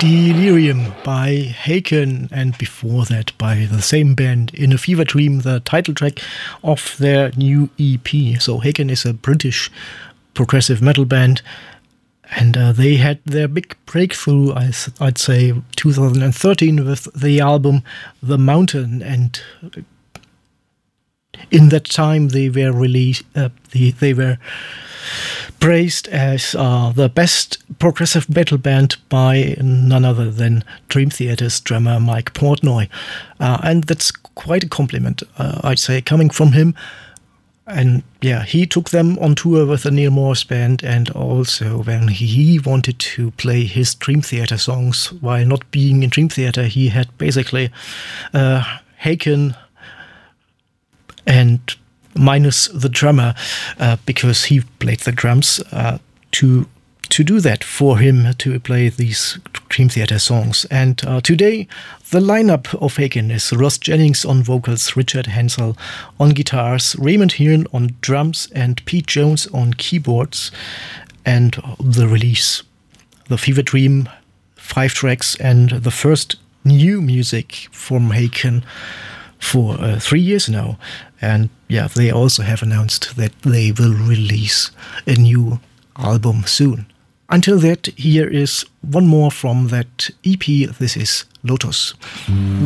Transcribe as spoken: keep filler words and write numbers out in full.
Delirium by Haken, and before that by the same band, In a Fever Dream, the title track of their new E P. So Haken is a British progressive metal band, and uh, they had their big breakthrough, I'd say, two thousand thirteen with the album The Mountain, and in that time they were released, uh, the, they were praised as uh, the best progressive metal band by none other than Dream Theater's drummer Mike Portnoy. Uh, and that's quite a compliment, uh, I'd say, coming from him. And yeah, he took them on tour with the Neil Morse band, and also when he wanted to play his Dream Theater songs while not being in Dream Theater, he had basically uh, Haken and minus the drummer, uh, because he played the drums, uh, to to do that for him, to play these Dream Theater songs. And uh, today, the lineup of Haken is Ross Jennings on vocals, Richard Hensel on guitars, Raymond Hearn on drums, and Pete Jones on keyboards. And the release, The Fever Dream, five tracks, and the first new music from Haken for uh, three years now. And yeah, they also have announced that they will release a new album soon. Until that, here is one more from that E P. This is Lotus. Mm.